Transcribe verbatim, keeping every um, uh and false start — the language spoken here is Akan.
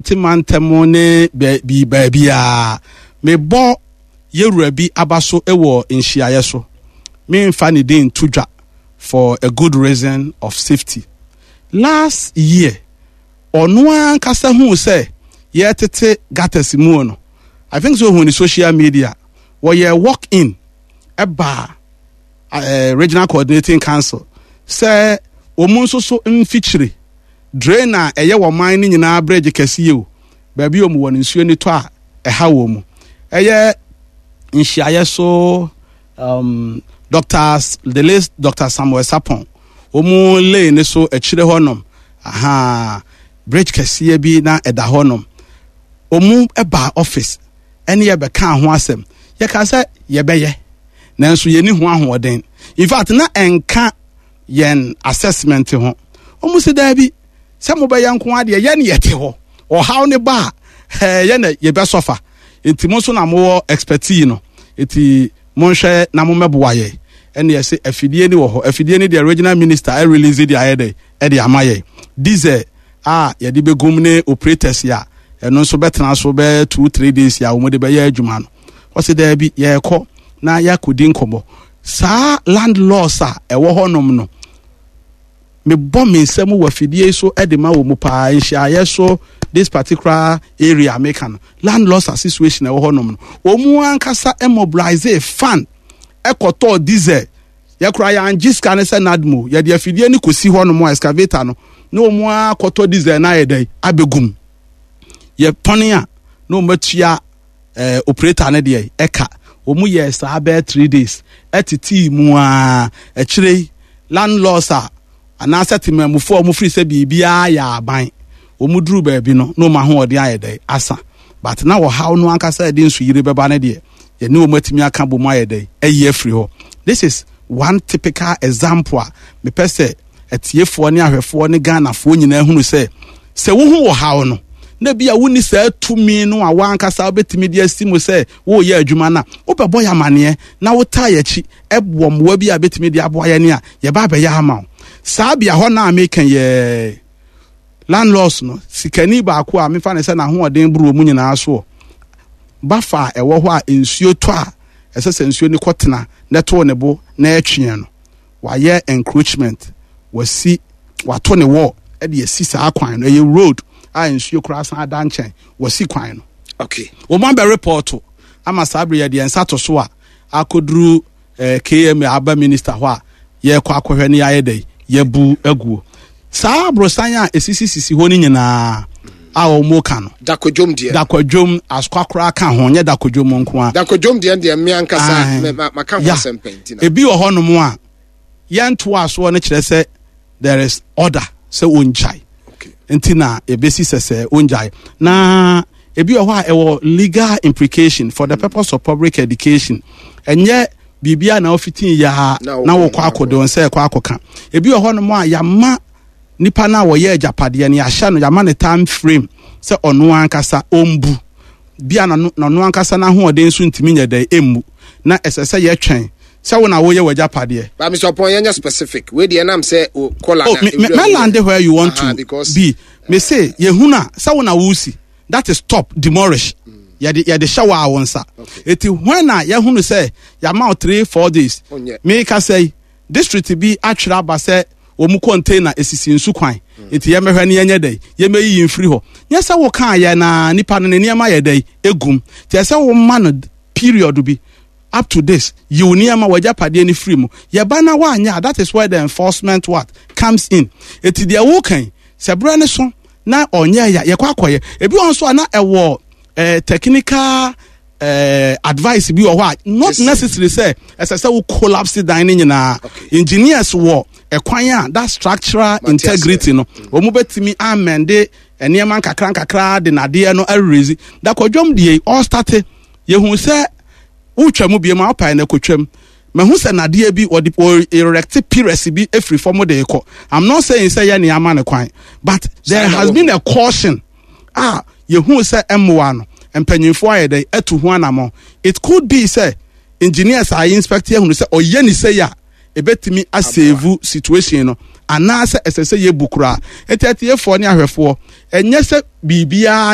timantemo ne bi baabia me bo yewura bi abaso ewo nhyiaye so me mfa ne din tudwa for a good reason of safety. Last year ono an kasa hu say ye tete gatas mu no, I think so when the social media where you walk in eba uh, regional coordinating council say omun so so mfichire drainer eye wo man ni nyina bridge kese o baabi o mu won nsuo ni to a eha wo mu eye nhyiaye so um doctors the late Doctor Samuel Sapon omu le ne so akire honom aha bridge kese bi na eda honom omu eba office ene ye be kan ho asem ye ka say ye beye nanso ye ni ho ahoden in fact na enka yen assessment ho omu se da bi se mo be yanko ade ye ne yete ho o how ne ba eh ye na ye be sofa enti mo so na mo expertise no enti mo hwe na mo meboa ye ene ye se afidie ni wo ho afidie ni the original minister I release the ayede e de amaye diesel ah ye de begum ne operators ya eno so betena so be two three days ya wo de be ya adwuma no o se da bi ye ko na ya kodi nkomo sa land laws a ewo honom no me bom nsem wo afidie so e de ma wo mu pa nhia ye so this particular area maker land laws situation ewo honom no omu ankasa immobilize fund ekoto diesel ye kura ya anjiska ne se nadmo ye de afidie ni kosi honom excavator no na omu akoto diesel na ye dai abegum ye ponia no matua eh operator ne de eka omu ye sa be three days etiti mu a ekire landlords a ana settlement mu fo mu free se bibia ya ban omu duru ba bi no no ma ho ode ayede asa but na wo how no ankasa de nsu yire beba ne de ye ne omu atimi aka bomu ayede ayi afri ho. This is one typical example me pese etiefo ne ahwefo ne Ghana fo nyina hunu se se wo hu wo how no na bia woni sa tumi no awankasa obetimi dia simu se wo ye adwuma na obebo ya mane na wo ta ya chi ebo mwa bia betimi dia abo ya ne a ye ba be ya ama sa bia ho na American ye landlords no sikani ba ko a mefa ne se na ho oden buru mu nyina so bafa ewo ho a ensuo to a esese ensuo ni kotena na to ne bo na etwe no wa ye encroachment wasi wato ne wo e de esi sa akwan no ye road a nsuo krasan adanchen wasi kwan no. Okay, o man be report ama sabre ye de ensato so a akoduru eh, K M aba minister ho a ye kwa akohwe ne ye dai ye bu aguo sa brosan a esisi sisi ho ni nyina a o mo ka no dakodwom de dakodwom askwakora ka ho nye dakodwom nko a dakodwom de de me ankasa maka ho sempenti na ebi wo ho no mo a ye nto aso ne kire se there is order se onchai entina ebesi sese onjai na ebi oho a ewo legal implication for the purpose of public education enye bibia na ofitin ya na wo kwa akodon se kwa akoka ebi oho no mo a yama nipa na wo ye agapade ne ahya no yama ne time frame se ono ankasa ombu bia na no ankasa na ho oden so ntimi nya dai emu na esese ye twen se wo na wo ye wajapade ba mi so pon yenya specific we dey nam say o kola na me land where you want uh-huh, to be me say ye huna se wo na wo si that is stop demolish mm. ya de ya de shower awonsa eti when na ye hunu say ya ma three four days oh, yeah. Me ka say district bi atwera ba say o mu container esisi nsu kwan mm. eti ye mehwe ne yenye dai ye meyi mfiri ho nya say wo kan ya na nipa no ne niam ya dai egum ti say wo ma no period bi up to this you niama wajapade ni free mu ye bana wa anya that is where the enforcement what comes in eti dia wo kan sebra ne so na onye ya ye kwa akoye ebi on so na ewo eh technical eh advice bi o ho not necessarily say as I say we collapse dining nyina engineers wo ekwan a that structural integrity no o mu betimi amende eniema kakra kakra de nade no arezi da kodwom die all start ye hu say utwamu bi ma opa na kotwam mahu se nade bi o erect piracy bi every form de ko. I'm not saying say ya ne ama ne kwan but there has been a caution ah ye hu say emwa no empanyinfo ayede etu ho anamo it could be say engineers are inspecting hu say oye ni say ya ebetimi a save situation no ana say esese ye bukura etiatie fo ne ahwefo enye say bibia